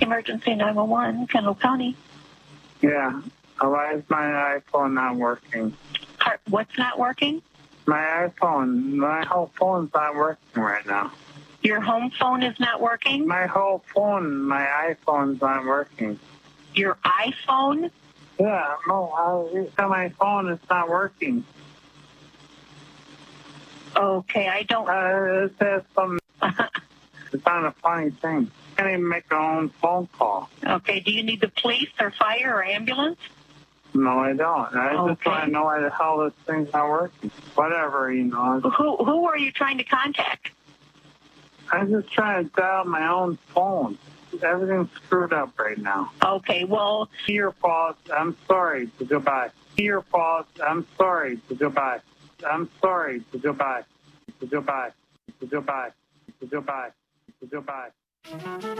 Emergency 911, Kendall County. Yeah. Why is my iPhone not working? What's not working? My whole phone's not working right now. Your home phone is not working? My whole phone, my iPhone's not working. Your iPhone? Yeah, no, my phone is not working. Okay, I don't... It says something. It's not a funny thing. I can't even make my own phone call. Okay, do you need the police or fire or ambulance? No, I don't. I just want to know why the hell this thing's not working. Whatever, you know. Who are you trying to contact? I'm just trying to dial my own phone. Everything's screwed up right now. Okay, well... Your fault. I'm sorry. Goodbye. Your fault. I'm sorry. Goodbye. I'm sorry. Goodbye. Goodbye. Goodbye. Goodbye. Goodbye.